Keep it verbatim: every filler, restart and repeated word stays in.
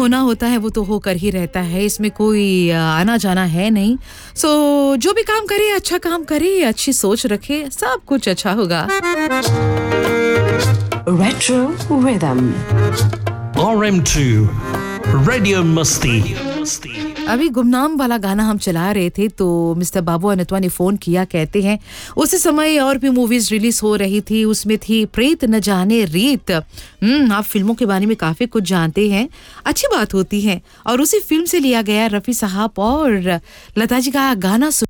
होना होता है वो तो होकर ही रहता है, इसमें कोई आना जाना है नहीं। सो जो भी काम करे अच्छा काम करे, अच्छी सोच रखे, सब कुछ अच्छा होगा। Retro Rhythm R M two Radio Musti। अभी गुमनाम वाला गाना हम चला रहे थे तो मिस्टर बाबू अनतवा ने फोन किया, कहते हैं उसी समय और भी मूवीज रिलीज हो रही थी, उसमें थी प्रेत न जाने रीत। हम्म आप फिल्मों के बारे में काफी कुछ जानते हैं, अच्छी बात होती है। और उसी फिल्म से लिया गया रफी साहब और लता जी का गाना